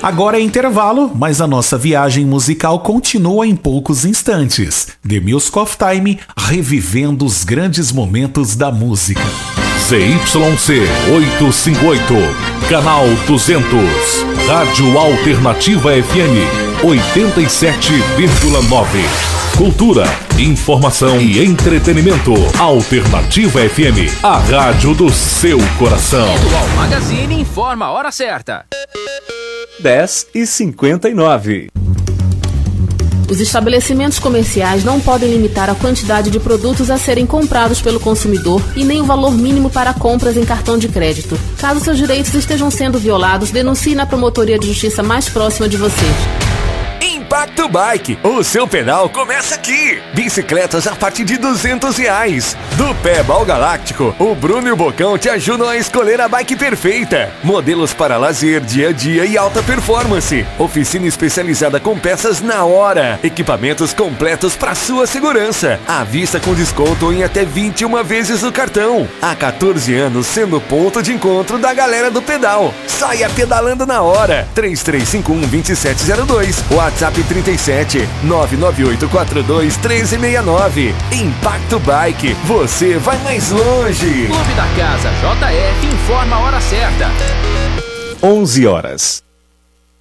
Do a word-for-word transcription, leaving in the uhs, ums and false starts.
Agora é intervalo, mas a nossa viagem musical continua em poucos instantes. The Music of Time, revivendo os grandes momentos da música. Z Y C oitocentos e cinquenta e oito, canal duzentos, Rádio Alternativa F M oitenta e sete vírgula nove. Cultura, informação e entretenimento. Alternativa F M, a rádio do seu coração. O Magazine informa a hora certa. dez e cinquenta e nove. Os estabelecimentos comerciais não podem limitar a quantidade de produtos a serem comprados pelo consumidor e nem o valor mínimo para compras em cartão de crédito. Caso seus direitos estejam sendo violados, denuncie na promotoria de justiça mais próxima de você. Impacto Bike, o seu pedal começa aqui. Bicicletas a partir de duzentos reais. Do Pedal Galáctico, o Bruno e o Bocão te ajudam a escolher a bike perfeita. Modelos para lazer, dia a dia e alta performance. Oficina especializada com peças na hora. Equipamentos completos para sua segurança. À vista com desconto em até vinte e uma vezes no cartão. Há quatorze anos sendo ponto de encontro da galera do pedal. Saia pedalando na hora. três três cinco um, dois sete zero dois. WhatsApp trinta e sete, nove nove oito quatro dois, um três seis nove. Impacto Bike, você vai mais longe. Clube da Casa J F informa a hora certa. onze horas.